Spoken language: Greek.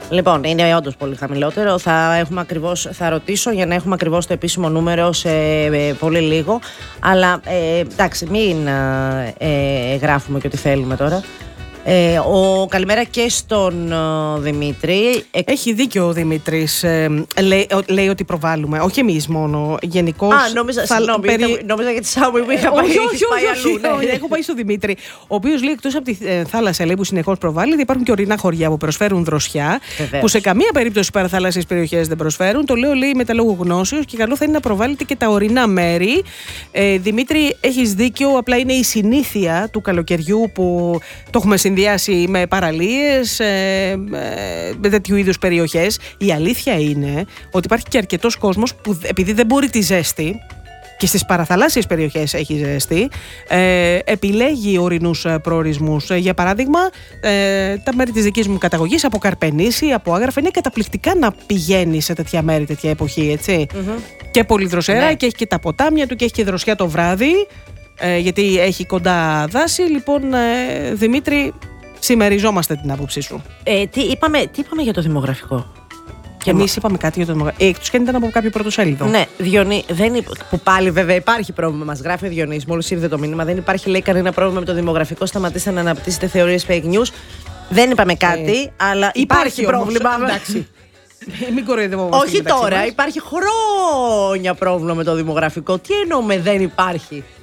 Λοιπόν, είναι όντως πολύ χαμηλότερο. Θα ρωτήσω για να έχουμε ακριβώς το επίσημο νούμερο σε πολύ λίγο. Αλλά εντάξει, μην γράφουμε και ό,τι θέλουμε τώρα. Καλημέρα και στον Δημήτρη. Έχει δίκιο ο Δημήτρης. Λέει ότι προβάλλουμε. Όχι εμείς μόνο. Γενικώς. Νόμιζα για τη Σάμου που είχα πάει. Όχι. Έχω πάει στο Δημήτρη. Ο οποίος λέει εκτός από τη θάλασσα, λέει, που συνεχώς προβάλλει, υπάρχουν και ορεινά χωριά που προσφέρουν δροσιά. Βεβαίως. Που σε καμία περίπτωση οι παραθάλασσιες περιοχές δεν προσφέρουν. Το λέω, λέει, με τα λόγου γνώσεως και καλό θα είναι να προβάλλετε και τα ορεινά μέρη. Δημήτρη, έχεις δίκιο. Απλά είναι η συνήθεια του καλοκαιριού που το έχουμε συνδυάσει με παραλίες, με τέτοιου είδους περιοχές. Η αλήθεια είναι ότι υπάρχει και αρκετός κόσμος που επειδή δεν μπορεί τη ζέστη, και στις παραθαλάσσιες περιοχές έχει ζέστη, επιλέγει ορεινούς προορισμούς. Για παράδειγμα, τα μέρη της δικής μου καταγωγής, από Καρπενήσι, από Άγραφα, είναι καταπληκτικά να πηγαίνει σε τέτοια μέρη, τέτοια εποχή, έτσι. Και πολύ δροσερά, ναι. Και έχει και τα ποτάμια του και έχει και δροσιά το βράδυ. Γιατί έχει κοντά δάση. Λοιπόν, Δημήτρη, συμμεριζόμαστε την άποψή σου. Τι είπαμε για το δημογραφικό? Και εμείς είπαμε κάτι για το δημογραφικό. Εκτός και αν ήταν από κάποιο πρωτοσέλιδο. Ναι, που πάλι βέβαια υπάρχει πρόβλημα. Μας γράφει ο Διονύσης, μόλις ήρθε το μήνυμα. Δεν υπάρχει, λέει, κανένα πρόβλημα με το δημογραφικό. Σταματήστε να αναπτύσσετε θεωρίες fake news. Δεν είπαμε κάτι, αλλά υπάρχει πρόβλημα. Εντάξει. Μην κοροϊδεύουμε. Όχι τώρα, υπάρχει χρόνια πρόβλημα με το δημογραφικό. Τι εννοούμε δεν υπάρχει?